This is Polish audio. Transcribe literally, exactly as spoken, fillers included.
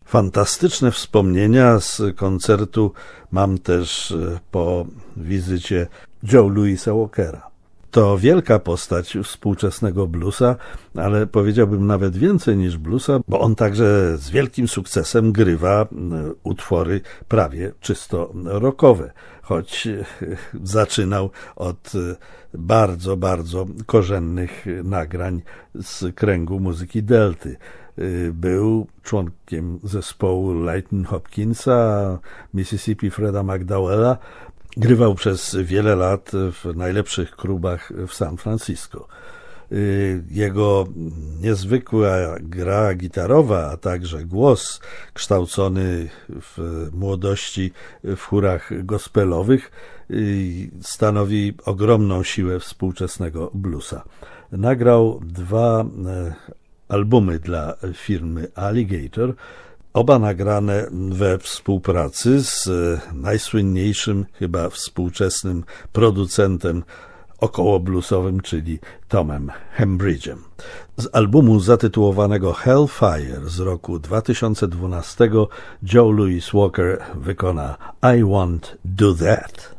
Fantastyczne wspomnienia z koncertu mam też po wizycie Joe Louisa Walkera. To wielka postać współczesnego bluesa, ale powiedziałbym nawet więcej niż bluesa, bo on także z wielkim sukcesem grywa utwory prawie czysto rockowe, choć zaczynał od bardzo, bardzo korzennych nagrań z kręgu muzyki delty. Był członkiem zespołu Lightning Hopkinsa, Mississippi Freda McDowella. Grywał przez wiele lat w najlepszych klubach w San Francisco. Jego niezwykła gra gitarowa, a także głos kształcony w młodości w chórach gospelowych stanowi ogromną siłę współczesnego bluesa. Nagrał dwa albumy dla firmy Alligator, oba nagrane we współpracy z najsłynniejszym chyba współczesnym producentem około bluesowym, czyli Tomem Hembridge'em. Z albumu zatytułowanego Hellfire z roku dwa tysiące dwunastego Joe Louis Walker wykona I Want Do That.